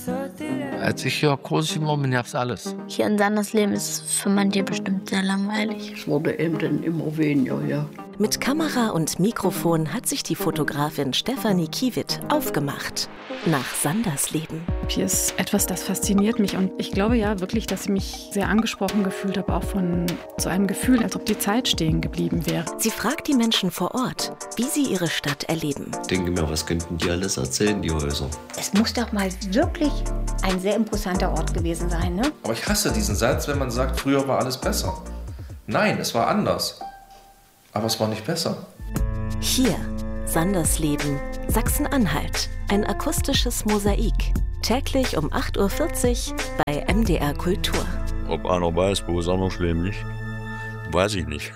Als ich hier groß geworden bin, gab's alles. Hier in Sandersleben ist es für manche bestimmt sehr langweilig. Es wurde eben dann immer weniger, ja. Mit Kamera und Mikrofon hat sich die Fotografin Stefanie Kiewitt aufgemacht nach Sandersleben. Hier ist etwas, das fasziniert mich und ich glaube ja wirklich, dass ich mich sehr angesprochen gefühlt habe, auch von so einem Gefühl, als ob die Zeit stehen geblieben wäre. Sie fragt die Menschen vor Ort, wie sie ihre Stadt erleben. Ich denke mir, was könnten die alles erzählen, die Häuser? Es muss doch mal wirklich ein sehr imposanter Ort gewesen sein, ne? Aber ich hasse diesen Satz, wenn man sagt, früher war alles besser. Nein, es war anders. Aber es war nicht besser. Hier, Sandersleben, Sachsen-Anhalt. Ein akustisches Mosaik. Täglich um 8.40 Uhr bei MDR Kultur. Ob einer weiß, wo Sandersleben liegt, weiß ich nicht.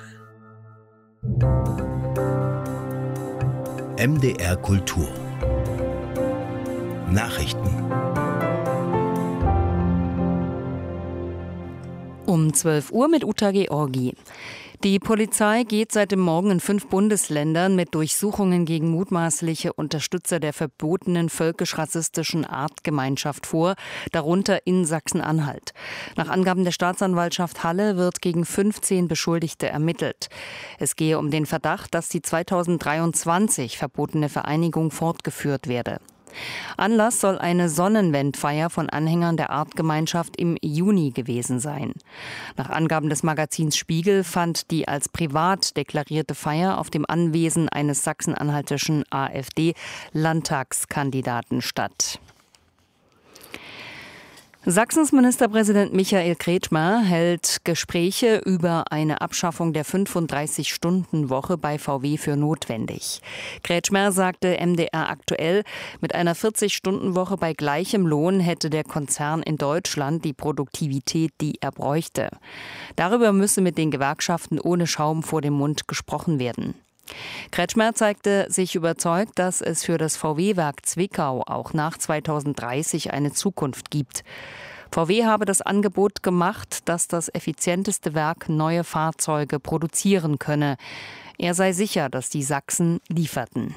MDR Kultur. Nachrichten. Um 12 Uhr mit Uta Georgi. Die Polizei geht seit dem Morgen in 5 Bundesländern mit Durchsuchungen gegen mutmaßliche Unterstützer der verbotenen völkisch-rassistischen Artgemeinschaft vor, darunter in Sachsen-Anhalt. Nach Angaben der Staatsanwaltschaft Halle wird gegen 15 Beschuldigte ermittelt. Es gehe um den Verdacht, dass die 2023 verbotene Vereinigung fortgeführt werde. Anlass soll eine Sonnenwendfeier von Anhängern der Artgemeinschaft im Juni gewesen sein. Nach Angaben des Magazins Spiegel fand die als privat deklarierte Feier auf dem Anwesen eines sachsen-anhaltischen AfD-Landtagskandidaten statt. Sachsens Ministerpräsident Michael Kretschmer hält Gespräche über eine Abschaffung der 35-Stunden-Woche bei VW für notwendig. Kretschmer sagte MDR aktuell, mit einer 40-Stunden-Woche bei gleichem Lohn hätte der Konzern in Deutschland die Produktivität, die er bräuchte. Darüber müsse mit den Gewerkschaften ohne Schaum vor dem Mund gesprochen werden. Kretschmer zeigte sich überzeugt, dass es für das VW-Werk Zwickau auch nach 2030 eine Zukunft gibt. VW habe das Angebot gemacht, dass das effizienteste Werk neue Fahrzeuge produzieren könne. Er sei sicher, dass die Sachsen lieferten.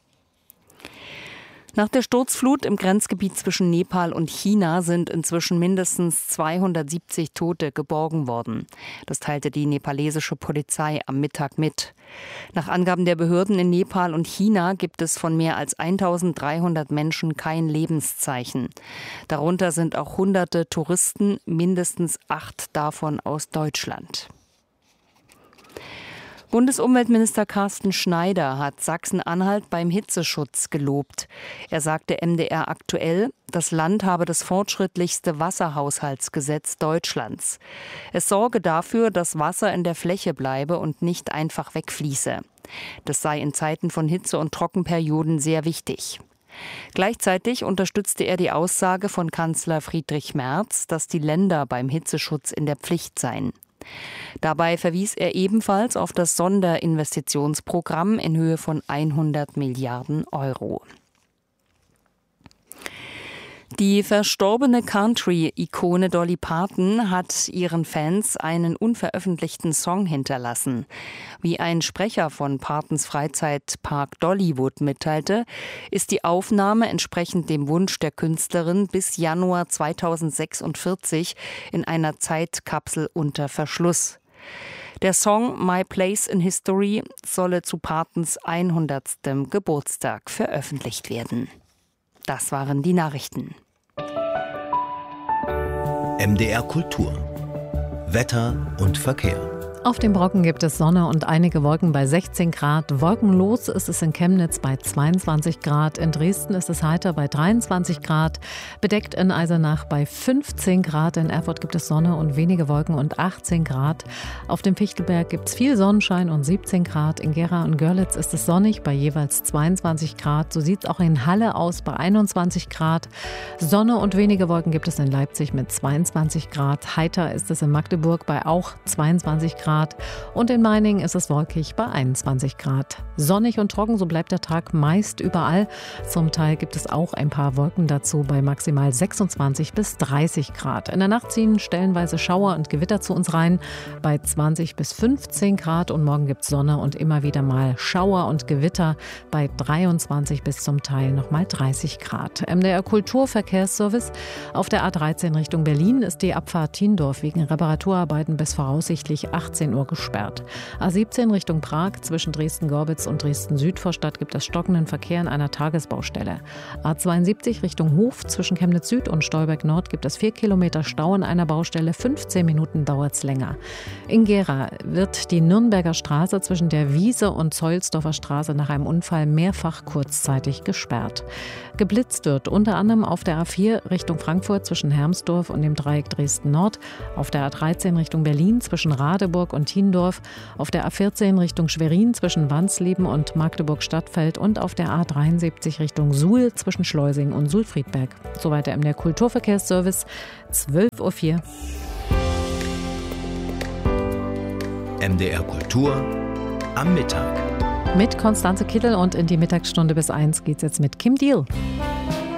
Nach der Sturzflut im Grenzgebiet zwischen Nepal und China sind inzwischen mindestens 270 Tote geborgen worden. Das teilte die nepalesische Polizei am Mittag mit. Nach Angaben der Behörden in Nepal und China gibt es von mehr als 1300 Menschen kein Lebenszeichen. Darunter sind auch hunderte Touristen, mindestens 8 davon aus Deutschland. Bundesumweltminister Carsten Schneider hat Sachsen-Anhalt beim Hitzeschutz gelobt. Er sagte MDR aktuell, das Land habe das fortschrittlichste Wasserhaushaltsgesetz Deutschlands. Es sorge dafür, dass Wasser in der Fläche bleibe und nicht einfach wegfließe. Das sei in Zeiten von Hitze- und Trockenperioden sehr wichtig. Gleichzeitig unterstützte er die Aussage von Kanzler Friedrich Merz, dass die Länder beim Hitzeschutz in der Pflicht seien. Dabei verwies er ebenfalls auf das Sonderinvestitionsprogramm in Höhe von 100 Milliarden Euro. Die verstorbene Country-Ikone Dolly Parton hat ihren Fans einen unveröffentlichten Song hinterlassen. Wie ein Sprecher von Partons Freizeitpark Dollywood mitteilte, ist die Aufnahme entsprechend dem Wunsch der Künstlerin bis Januar 2046 in einer Zeitkapsel unter Verschluss. Der Song My Place in History solle zu Partons 100. Geburtstag veröffentlicht werden. Das waren die Nachrichten. MDR Kultur. Wetter und Verkehr. Auf dem Brocken gibt es Sonne und einige Wolken bei 16 Grad. Wolkenlos ist es in Chemnitz bei 22 Grad. In Dresden ist es heiter bei 23 Grad. Bedeckt in Eisenach bei 15 Grad. In Erfurt gibt es Sonne und wenige Wolken und 18 Grad. Auf dem Fichtelberg gibt es viel Sonnenschein und 17 Grad. In Gera und Görlitz ist es sonnig bei jeweils 22 Grad. So sieht es auch in Halle aus bei 21 Grad. Sonne und wenige Wolken gibt es in Leipzig mit 22 Grad. Heiter ist es in Magdeburg bei auch 22 Grad. Grad. Und in Meiningen ist es wolkig bei 21 Grad. Sonnig und trocken, so bleibt der Tag meist überall. Zum Teil gibt es auch ein paar Wolken dazu bei maximal 26 bis 30 Grad. In der Nacht ziehen stellenweise Schauer und Gewitter zu uns rein bei 20 bis 15 Grad. Und morgen gibt es Sonne und immer wieder mal Schauer und Gewitter bei 23 bis zum Teil nochmal 30 Grad. MDR Kulturverkehrsservice. Auf der A13 Richtung Berlin ist die Abfahrt Tiendorf wegen Reparaturarbeiten bis voraussichtlich 18 Uhr gesperrt. A17 Richtung Prag zwischen Dresden-Gorbitz und Dresden-Südvorstadt gibt es stockenden Verkehr in einer Tagesbaustelle. A72 Richtung Hof zwischen Chemnitz Süd und Stolberg Nord gibt es 4 Kilometer Stau in einer Baustelle. 15 Minuten dauert es länger. In Gera wird die Nürnberger Straße zwischen der Wiese und Zeulsdorfer Straße nach einem Unfall mehrfach kurzzeitig gesperrt. Geblitzt wird unter anderem auf der A4 Richtung Frankfurt zwischen Hermsdorf und dem Dreieck Dresden-Nord, auf der A13 Richtung Berlin zwischen Radeburg und Tiendorf, auf der A14 Richtung Schwerin zwischen Wansleben und Magdeburg-Stadtfeld und auf der A73 Richtung Suhl zwischen Schleusing und Suhl-Friedberg. Soweit der MDR Kulturverkehrsservice, 12:04 Uhr. MDR Kultur am Mittag. Mit Konstanze Kittel und in die Mittagsstunde bis 1 geht's jetzt mit Kim Deal.